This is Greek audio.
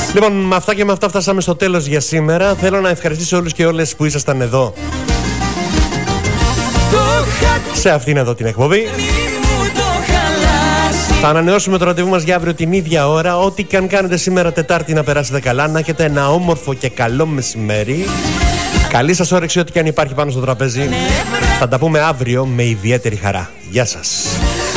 Λοιπόν, με αυτά και με αυτά φτάσαμε στο τέλος για σήμερα. Θέλω να ευχαριστήσω όλους και όλες που ήσασταν εδώ σε αυτήν εδώ την εκπομπή. Θα ανανεώσουμε το ραντεβού μας για αύριο την ίδια ώρα. Ό,τι και αν κάνετε σήμερα Τετάρτη να περάσετε καλά, να έχετε ένα όμορφο και καλό μεσημέρι. Καλή σας όρεξη ό,τι και αν υπάρχει πάνω στο τραπέζι. Θα τα πούμε αύριο με ιδιαίτερη χαρά. Γεια σας.